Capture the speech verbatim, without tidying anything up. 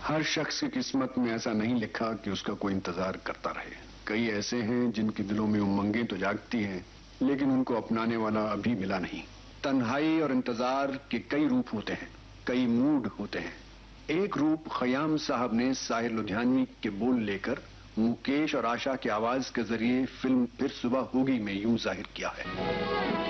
हर शख्स की किस्मत में ऐसा नहीं लिखा कि उसका कोई इंतजार करता रहे। कई ऐसे हैं जिनके दिलों में उमंगें तो जागती हैं, लेकिन उनको अपनाने वाला अभी मिला नहीं। तन्हाई और इंतजार के कई रूप होते हैं, कई मूड होते हैं। एक रूप खयाम साहब ने साहिर लुधियानवी के बोल लेकर मुकेश और आशा की आवाज के जरिए फिल्म फिर सुबह होगी में यूं जाहिर किया है।